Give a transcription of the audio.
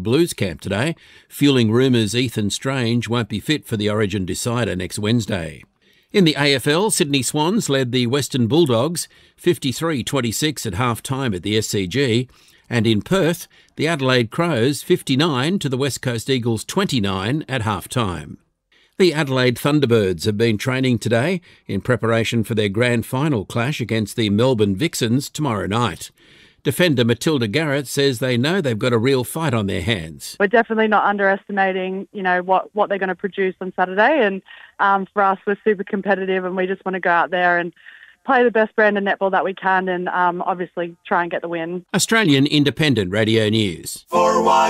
Blues camp today, fueling rumours Ethan Strange won't be fit for the Origin decider next Wednesday. In the AFL, Sydney Swans led the Western Bulldogs 53-26 at half-time at the SCG, and in Perth, the Adelaide Crows 59 to the West Coast Eagles 29 at half-time. The Adelaide Thunderbirds have been training today in preparation for their grand final clash against the Melbourne Vixens tomorrow night. Defender Matilda Garrett says they know they've got a real fight on their hands. We're definitely not underestimating, what they're going to produce on Saturday. And for us, we're super competitive and we just want to go out there and play the best brand of netball that we can and obviously try and get the win. Australian Independent Radio News.